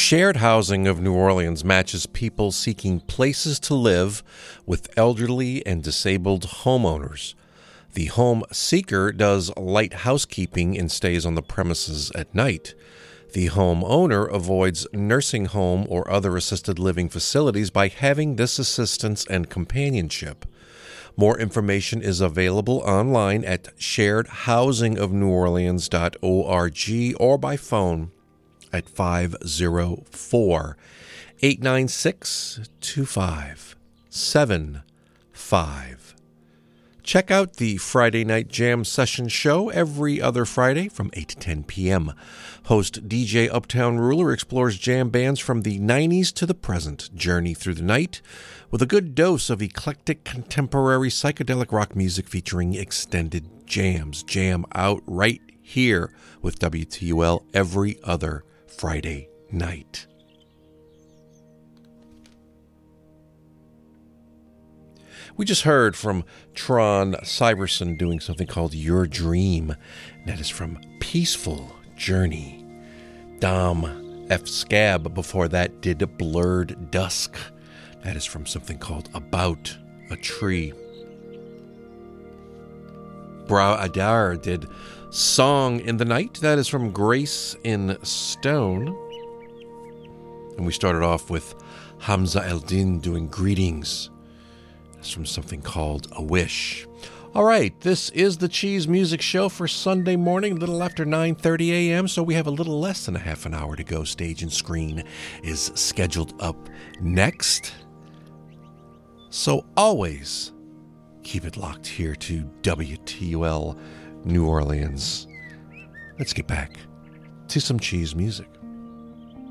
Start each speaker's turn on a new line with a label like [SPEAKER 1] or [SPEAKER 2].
[SPEAKER 1] Shared Housing of New Orleans matches people seeking places to live with elderly and disabled homeowners. The home seeker does light housekeeping and stays on the premises at night. The homeowner avoids nursing home or other assisted living facilities by having this assistance and companionship. More information is available online at sharedhousingofneworleans.org or by phone at 504-896-2575. Check out the Friday Night Jam Session show every other Friday from 8 to 10 p.m. Host DJ Uptown Ruler explores jam bands from the 90s to the present, journey through the night, with a good dose of eclectic contemporary psychedelic rock music featuring extended jams. Jam out right here with WTUL every other Friday night. We just heard from Tron Syverson doing something called Your Dream. That is from Peaceful Journey. Dom F. Scab before that did Blurred Dusk. That is from something called About a Tree. Bra Adar did Song in the Night. That is from Grace in Stone. And we started off with Hamza Eldin doing Greetings. That's from something called A Wish. All right, this is the Cheese Music Show for Sunday morning, a little after 9:30 a.m., so we have a little less than a half an hour to go. Stage and Screen is scheduled up next. So always keep it locked here to WTUL New Orleans. Let's get back to some cheese music.